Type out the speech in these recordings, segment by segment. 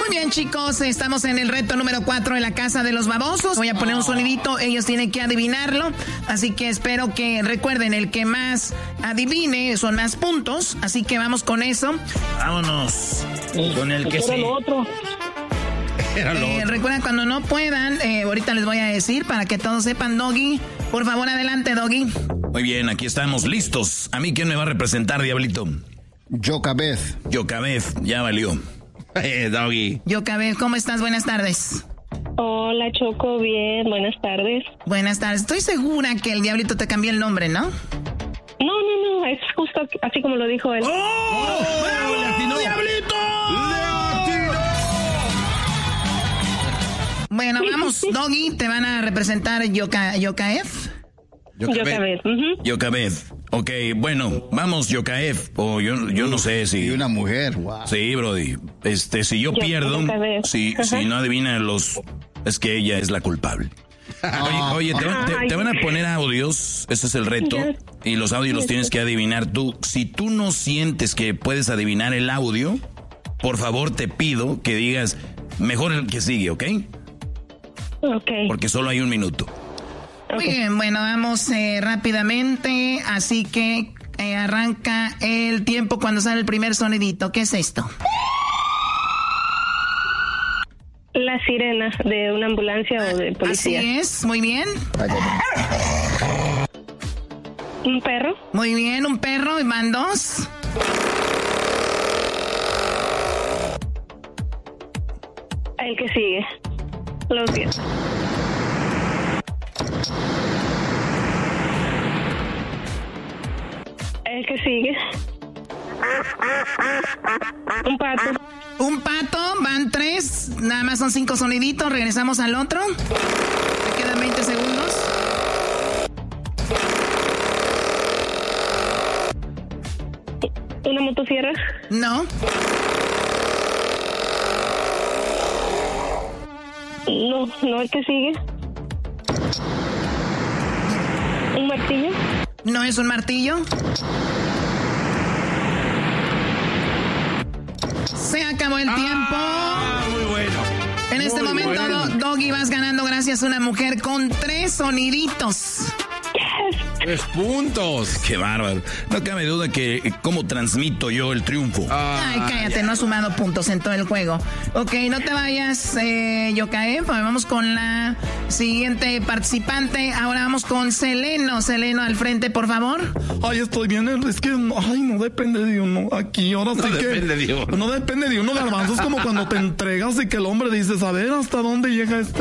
Muy bien, chicos, estamos en el reto número 4 de la Casa de los Babosos. Voy a poner un sonidito, ellos tienen que adivinarlo. Así que espero que recuerden, el que más adivine son más puntos. Así que vamos con eso. Vámonos con el que sí. Recuerden, cuando no puedan, ahorita les voy a decir para que todos sepan. Doggy, por favor, adelante, Doggy. Muy bien, aquí estamos listos. ¿A mí quién me va a representar, Diablito? Yocabez, ya valió. Doggy. Yocabez, ¿cómo estás? Buenas tardes. Hola, Choco, bien, buenas tardes. Buenas tardes. Estoy segura que el Diablito te cambió el nombre, ¿no? No, es justo así como lo dijo él. ¡Oh! ¡Bravo, Diablito! Bueno, vamos, Doggy, te van a representar Yokaef. Yocabez. Ok, bueno, vamos, Yokaef. O yo no sé si... Y una mujer, wow. Sí, brody. Si yo pierdo, si no adivina es que ella es la culpable. Oye, te van a poner audios, ese es el reto, y los audios los tienes que adivinar tú. Si tú no sientes que puedes adivinar el audio, por favor te pido que digas, mejor el que sigue, ¿ok? Ok. Porque solo hay un minuto. Muy bien, bueno, vamos rápidamente, así que arranca el tiempo cuando sale el primer sonidito. ¿Qué es esto? La sirena de una ambulancia o de policía. Así es, muy bien. ¿Un perro? Muy bien, un perro, y van 2. El que sigue. Los 10. El que sigue. Un pato. Un pato, van 3. Nada más son 5 soniditos. Regresamos al otro. Te quedan 20 segundos. ¿Una motosierra? No. No, el que sigue. ¿Un martillo? No es un martillo. Se acabó el tiempo. Muy bueno. En este momento, Doggy, vas ganando gracias a una mujer con 3 soniditos. 3 puntos. Qué bárbaro. No cabe duda que cómo transmito yo el triunfo. Ay, cállate, no has sumado puntos en todo el juego. Ok, no te vayas, Yokaef. Vamos con la siguiente participante. Ahora vamos con Seleno. Seleno, al frente, por favor. Ay, estoy bien. Es que, no depende de uno. Aquí, ahora sí que... No depende de uno, Garbanzo. Es como cuando te entregas y que el hombre dice, a ver, ¿hasta dónde llega este?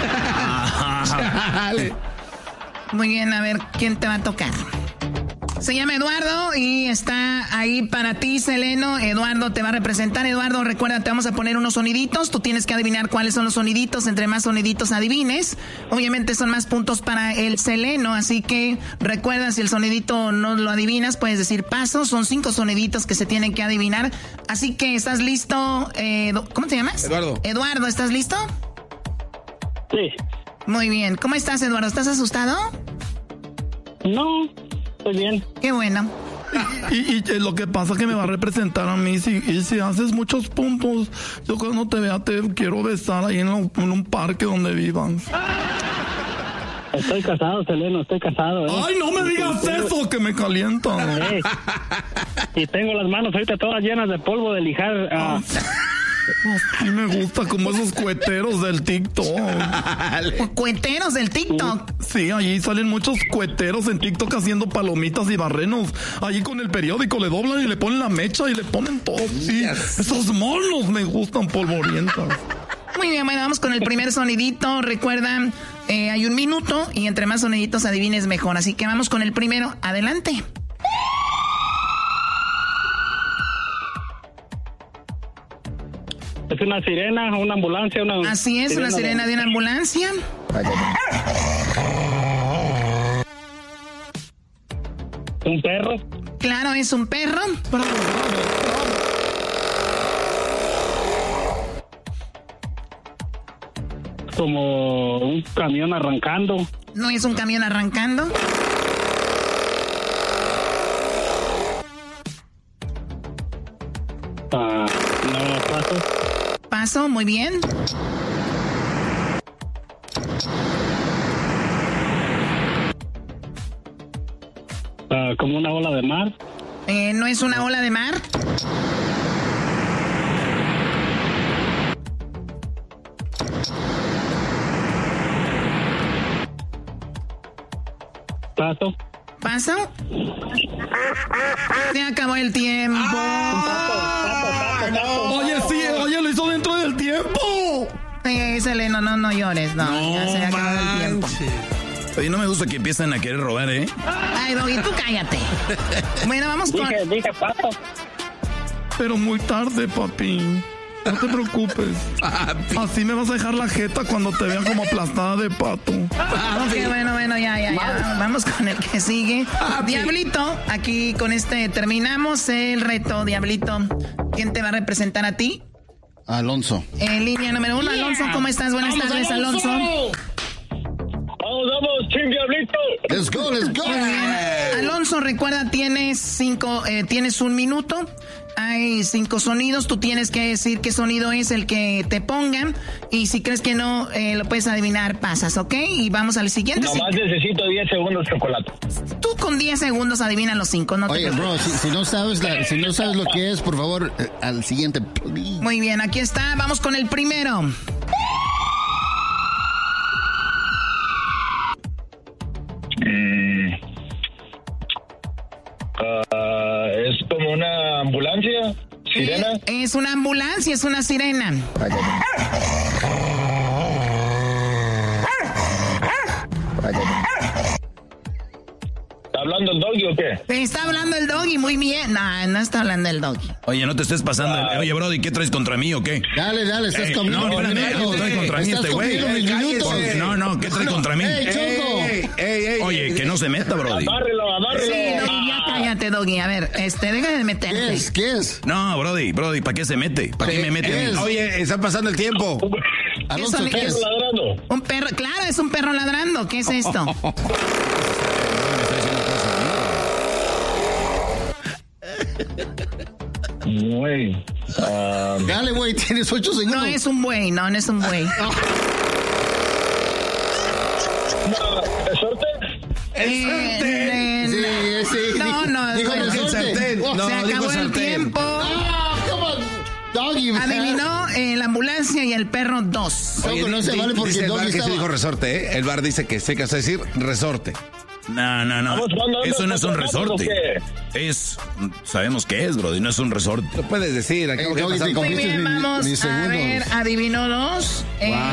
Dale. Muy bien, a ver, ¿quién te va a tocar? Se llama Eduardo y está ahí para ti, Seleno. Eduardo te va a representar. Eduardo, recuerda, te vamos a poner unos soniditos. Tú tienes que adivinar cuáles son los soniditos. Entre más soniditos adivines, obviamente son más puntos para el Seleno. Así que recuerda, si el sonidito no lo adivinas, puedes decir paso. Son 5 soniditos que se tienen que adivinar. Así que, ¿estás listo? ¿Cómo te llamas? Eduardo. Eduardo, ¿estás listo? Sí. Muy bien. ¿Cómo estás, Eduardo? ¿Estás asustado? No, estoy bien. Qué bueno. Y lo que pasa es que me va a representar a mí. Si haces muchos puntos, yo cuando te vea te quiero besar ahí en un parque donde vivas. Estoy casado, Seleno, estoy casado. Ay, no me digas eso, que me calienta. Y tengo las manos ahorita todas llenas de polvo de lijar. Sí me gusta, como esos cueteros del TikTok. ¿Cueteros del TikTok? Sí, allí salen muchos cueteros en TikTok haciendo palomitas y barrenos. Allí con el periódico le doblan y le ponen la mecha y le ponen todo. Sí, esos monos me gustan polvorientas. Muy bien, bueno, vamos con el primer sonidito. Recuerda, hay un minuto y entre más soniditos adivines mejor. Así que vamos con el primero. Adelante. Es una sirena, una ambulancia, una... Así es, una sirena de una ambulancia. ¿Un perro? Claro, es un perro. Bravo, bravo, bravo. Como un camión arrancando. No es un camión arrancando. No, paso. paso, muy bien. Como una ola de mar. ¿No es una ola de mar? Paso. ¿Paso? Se acabó el tiempo. Oye, lo hizo dentro del tiempo. Seleno, no llores, no. Ya se acabó el tiempo. Oye, no me gusta que empiecen a querer robar, ¿eh? Ay, Doggy, tú cállate. Bueno, vamos con... Dije paso. Pero muy tarde, papi. No te preocupes. Papi. Así me vas a dejar la jeta cuando te vean como aplastada de pato. Ok, bueno, ya. Vamos con el que sigue. Papi. Diablito, aquí con este terminamos el reto, Diablito. ¿Quién te va a representar a ti? Alonso. En línea número 1, Alonso, ¿cómo estás? Buenas tardes, Alonso. Vamos, Team Diablito. Let's go. Alonso, recuerda, tienes un minuto. Hay 5 sonidos. Tú tienes que decir qué sonido es el que te pongan. Y si crees que no lo puedes adivinar, pasas, ¿ok? Y vamos al siguiente. Nomás necesito 10 segundos, chocolate. Tú con 10 segundos adivinas los 5. No Oye, bro, si no sabes lo que es, por favor, al siguiente, please. Muy bien, aquí está. Vamos con el primero. Es como una ambulancia, sirena. Es una ambulancia, es una sirena. ¿Está hablando el Doggy o qué? Está hablando el Doggy, muy bien. No está hablando el Doggy. Oye, no te estés pasando. Oye, Brody, ¿qué traes contra mí o qué? Dale, estás conmigo. No, espérame, ¿qué trae contra mí este güey? No, ¿qué trae contra mí? Oye, que no se meta, Brody. Amárrelo. Sí, Doggy, ya cállate, Doggy. A ver, deja de meterte. ¿Qué es? No, Brody, ¿para qué se mete? ¿Para qué me mete? Oye, está pasando el tiempo. Alonso, ¿qué es? Ladrando. Un perro, claro, es un perro ladrando. ¿Qué es esto? Güey. Dale, güey, tienes 8 segundos. No es un buey, no es un buey. ¿Resorte? Sí. No. Dijo el sartén. Se acabó el tiempo. Doggy. Adivinó la ambulancia y el perro 2. Oye, no se vale porque dice el Doggy bar que estaba... se dijo resorte, ¿eh? El bar dice que se casa decir resorte. No. Eso no es un resorte. Sabemos qué es, Brody. No es un resorte. Lo puedes decir. Muy bien, vamos a ver. Adivinó 2.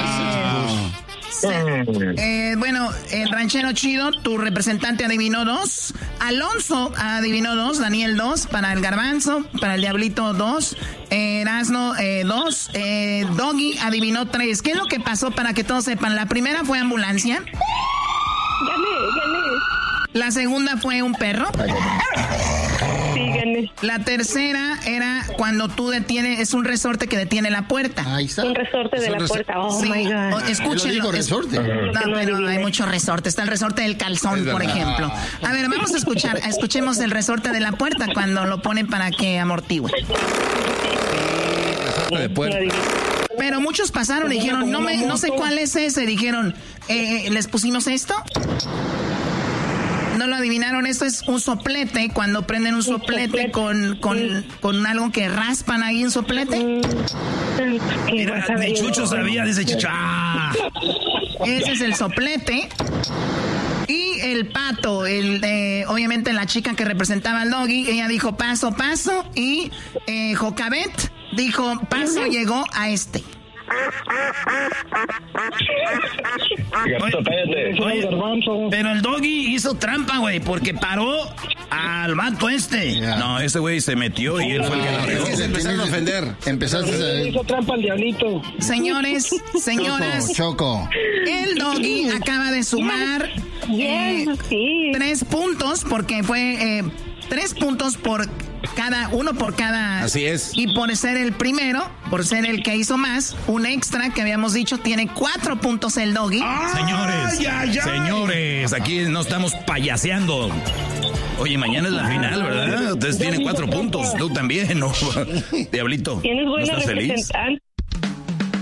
Bueno, el ranchero chido, tu representante adivinó 2. Alonso adivinó 2. Daniel 2. Para el garbanzo. Para el diablito 2. Erasno 2. Doggy adivinó 3. ¿Qué es lo que pasó para que todos sepan? La primera fue ambulancia. Gané. La segunda fue un perro. Sí, gané. La tercera era cuando tú detienes, es un resorte que detiene la puerta. Ahí está. Un resorte de la puerta. Oh, sí, my God. Escúchenlo. Resorte. No, pero hay muchos resortes. Está el resorte del calzón, por ejemplo. A ver, vamos a escuchar. Escuchemos el resorte de la puerta cuando lo ponen para que amortigüe. De puerta. Pero muchos pasaron y dijeron, no sé cuál es ese. Dijeron, ¿les pusimos esto? No lo adivinaron, esto es un soplete, cuando prenden un soplete con algo que raspan ahí en soplete. Mira, de Chucho sabía, dice Chicha. Ese es el soplete. Y el pato, obviamente la chica que representaba al Doggy, ella dijo paso, y Jocabet dijo paso, llegó a este. Oye, pero el Doggy hizo trampa, güey, porque paró al vato este. Yeah. No, ese güey se metió y él fue el que lo regó. Se empezaron a ofender. Empezaste Hizo trampa al diablito. Señores, señoras, Choco. el Doggy acaba de sumar 3 puntos, porque fue 3 puntos por uno por cada. Así es. Y por ser el primero, por ser el que hizo más, un extra que habíamos dicho, tiene 4 puntos el Doggy. Señores, aquí no estamos payaseando. Oye, mañana es la final, ¿verdad? Ustedes tienen 4 puntos. Tú también, ¿no? Diablito. Tienes buena ¿no estás feliz? representante.